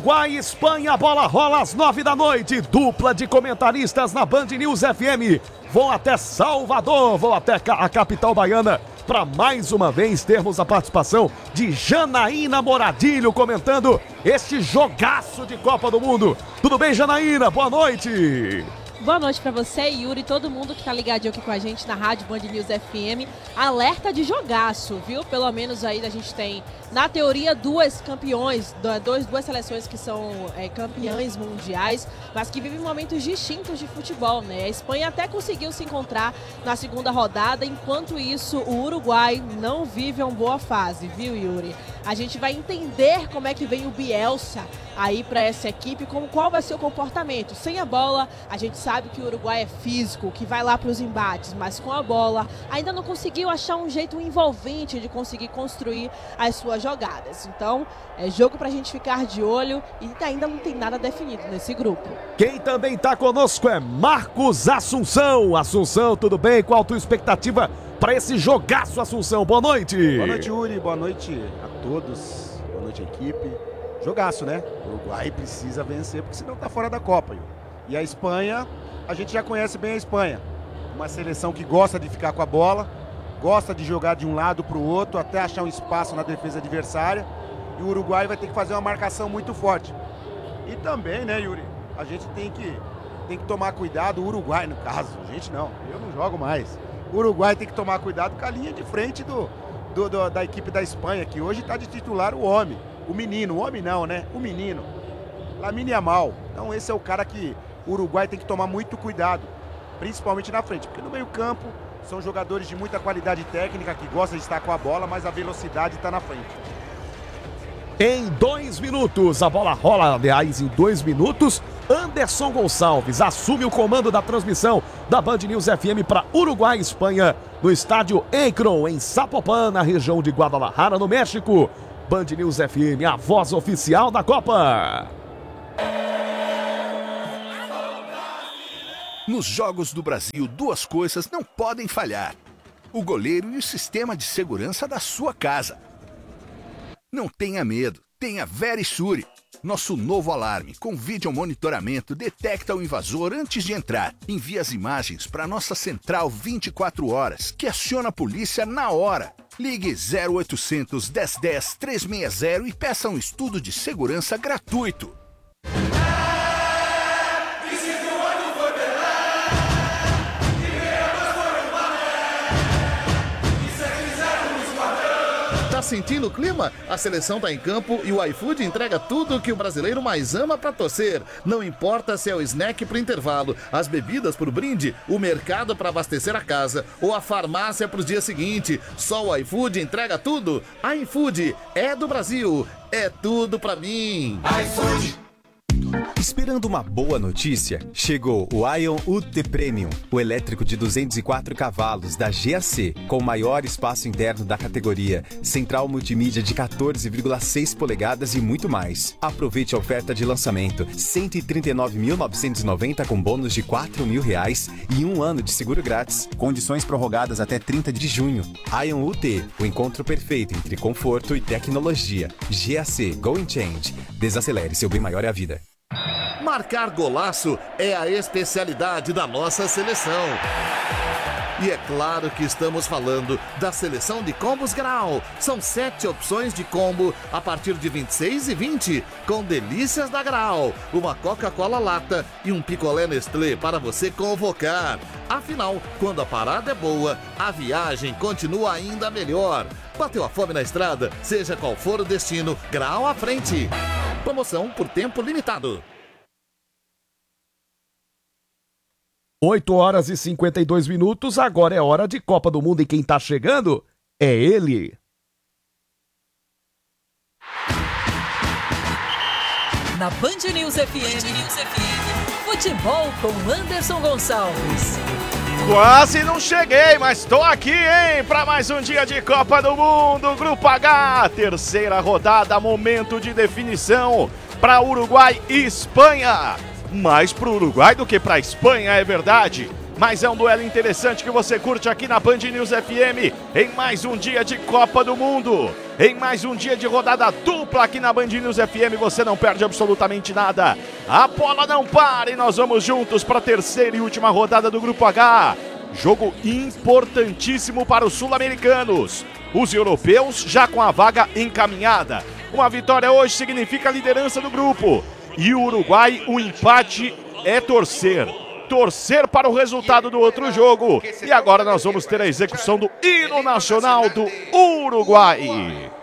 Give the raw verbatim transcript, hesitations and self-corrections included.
Uruguai e Espanha, a bola rola às nove da noite. Dupla de comentaristas na Band News F M. Vão até Salvador, vão até a capital baiana para mais uma vez termos a participação de Janaína Moradilho comentando este jogaço de Copa do Mundo. Tudo bem, Janaína? Boa noite. Boa noite para você, Yuri, todo mundo que tá ligadinho aqui com a gente na Rádio Band News F M. Alerta de jogaço, viu? Pelo menos aí a gente tem, na teoria, duas campeões, dois, duas seleções que são é, campeãs mundiais, mas que vivem momentos distintos de futebol, né? A Espanha até conseguiu se encontrar na segunda rodada, enquanto isso o Uruguai não vive uma boa fase, viu, Yuri? A gente vai entender como é que vem o Bielsa aí para essa equipe, como qual vai ser o comportamento. Sem a bola, a gente sabe que o Uruguai é físico, que vai lá para os embates, mas com a bola ainda não conseguiu achar um jeito envolvente de conseguir construir as suas jogadas. Então, é jogo para a gente ficar de olho e ainda não tem nada definido nesse grupo. Quem também está conosco é Marcos Assunção. Assunção, tudo bem? Qual a tua expectativa para esse jogaço, Assunção? Boa noite. Boa noite, Yuri. Boa noite a todos. Boa noite, equipe. Jogaço, né? O Uruguai precisa vencer, porque senão tá fora da Copa. Yuri. E a Espanha, a gente já conhece bem a Espanha. Uma seleção que gosta de ficar com a bola, gosta de jogar de um lado para o outro, até achar um espaço na defesa adversária. E o Uruguai vai ter que fazer uma marcação muito forte. E também, né, Yuri? A gente tem que, tem que tomar cuidado, o Uruguai, no caso. A gente não, eu não jogo mais. O Uruguai tem que tomar cuidado com a linha de frente do, do, do, da equipe da Espanha, que hoje está de titular o homem. O menino, o homem não, né? O menino. Lamine Yamal. Então esse é o cara que o Uruguai tem que tomar muito cuidado, principalmente na frente, porque no meio campo são jogadores de muita qualidade técnica que gostam de estar com a bola, mas a velocidade está na frente. Em dois minutos, a bola rola, aliás, em dois minutos, Anderson Gonçalves assume o comando da transmissão da Band News F M para Uruguai e Espanha, no estádio Akron, em Zapopan, na região de Guadalajara, no México. Band News F M, a voz oficial da Copa. Nos Jogos do Brasil, duas coisas não podem falhar: o goleiro e o sistema de segurança da sua casa. Não tenha medo, tenha Verisure. Nosso novo alarme com vídeo monitoramento detecta o invasor antes de entrar. Envia as imagens para nossa central vinte e quatro horas, que aciona a polícia na hora. Ligue zero oitocentos, dez dez, trezentos e sessenta e peça um estudo de segurança gratuito. Tá sentindo o clima? A seleção tá em campo e o iFood entrega tudo o que o brasileiro mais ama pra torcer. Não importa se é o snack pro intervalo, as bebidas pro brinde, o mercado pra abastecer a casa ou a farmácia pro dia seguinte. Só o iFood entrega tudo. iFood é do Brasil, é tudo pra mim. iFood. Esperando uma boa notícia? Chegou o Ion U T Premium, o elétrico de duzentos e quatro cavalos da G A C, com o maior espaço interno da categoria, central multimídia de quatorze vírgula seis polegadas e muito mais. Aproveite a oferta de lançamento, cento e trinta e nove mil novecentos e noventa com bônus de quatro mil reais e um ano de seguro grátis. Condições prorrogadas até trinta de junho. Ion U T, o encontro perfeito entre conforto e tecnologia. G A C Go and Change. Desacelere, seu bem maior é a vida. Marcar golaço é a especialidade da nossa seleção. E é claro que estamos falando da seleção de combos Grau. São sete opções de combo a partir de vinte e seis e vinte, com delícias da Grau, uma Coca-Cola lata e um picolé Nestlé para você convocar. Afinal, quando a parada é boa, a viagem continua ainda melhor. Bateu a fome na estrada? Seja qual for o destino, Grau à frente. Promoção por tempo limitado. oito horas e cinquenta e dois minutos, agora é hora de Copa do Mundo e quem tá chegando é ele. Na Band News F M, News F M, futebol com Anderson Gonçalves. Quase não cheguei, mas tô aqui, hein, para mais um dia de Copa do Mundo, Grupo H, terceira rodada, momento de definição para Uruguai e Espanha. Mais pro Uruguai do que pra Espanha, é verdade. mas é um duelo interessante que você curte aqui na Band News F M, em mais um dia de Copa do Mundo, em mais um dia de rodada dupla aqui na Band News F M, você não perde absolutamente nada. A bola não para e nós vamos juntos para a terceira e última rodada do Grupo H. Jogo importantíssimo para os sul-americanos. Os europeus já com a vaga encaminhada. Uma vitória hoje significa a liderança do grupo. E o Uruguai, o empate é torcer. Torcer para o resultado do outro jogo. E agora nós vamos ter a execução do hino nacional do Uruguai.